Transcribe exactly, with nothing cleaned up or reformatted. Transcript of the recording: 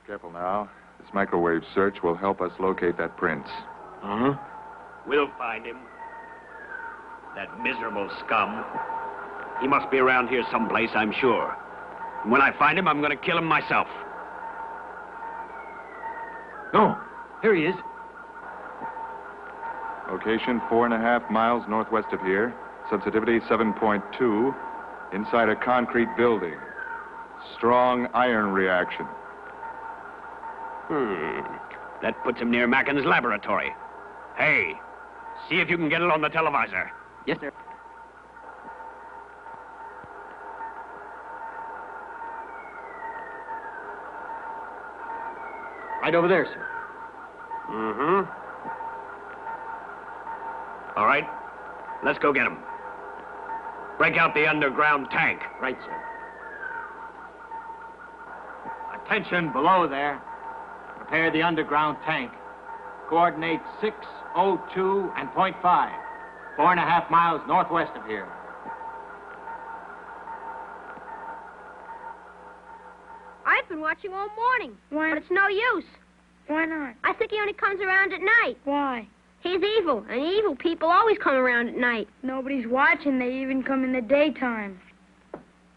Careful now. This microwave search will help us locate that prince. Uh-huh. We'll find him. That miserable scum. He must be around here someplace, I'm sure. And when I find him, I'm going to kill him myself. No, here he is. Location four and a half miles northwest of here. Sensitivity seven point two. Inside a concrete building. Strong iron reaction. Hmm. That puts him near Macken's laboratory. Hey, see if you can get it on the televisor. Yes, sir. Right over there, sir. Mm-hmm. All right, let's go get him. Break out the underground tank. Right, sir. Attention below there. Prepare the underground tank. Coordinates six oh two and point five. Four and a half miles northwest of here. I've been watching all morning. Why? But it's no use. Why not? I think he only comes around at night. Why? He's evil, and evil people always come around at night. Nobody's watching. They even come in the daytime.